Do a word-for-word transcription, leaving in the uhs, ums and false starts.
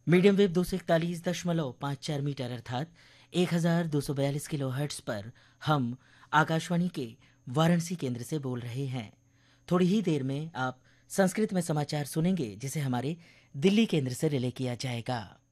Medium wave दो सौ इकतालीस दशमलव पाँच चार मीटर अर्थात एक हज़ार दो सौ बयालीस किलो हर्ट्स पर हम आकाशवाणी के वाराणसी केंद्र से बोल रहे हैं। थोड़ी ही देर में आप संस्कृत में समाचार सुनेंगे जिसे हमारे दिल्ली केंद्र से रिले किया जाएगा।